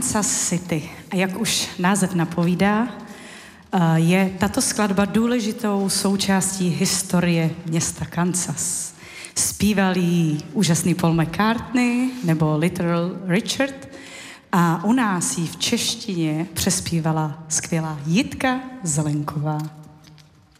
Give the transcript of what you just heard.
Kansas City. A jak už název napovídá, je tato skladba důležitou součástí historie města Kansas. Zpíval jí úžasný Paul McCartney nebo Little Richard a u nás ji v češtině přespívala skvělá Jitka Zelenková.